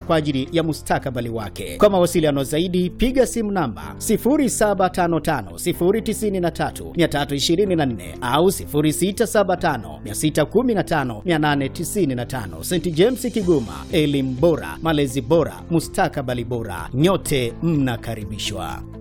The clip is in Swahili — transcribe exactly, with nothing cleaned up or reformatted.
kwa ajili ya mustakabali wake. Kwa mawasiliano zaidi piga simu namba sifuri saba tano tano sifuri tisa tatu mia tatu ishirini na nne au sifuri sita saba tano sita one tano mia nane tisini na tano. Saint James Kigoma, elimu bora, malezi bora, mustakabali bora. Nyote mnakaribishwa.